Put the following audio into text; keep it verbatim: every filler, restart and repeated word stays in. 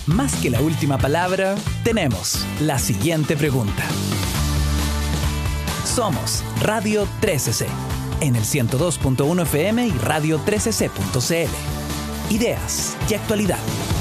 Más que la última palabra, tenemos la siguiente pregunta. Somos Radio trece C, en el ciento dos punto uno F M y radio trece C punto C L. Ideas y actualidad.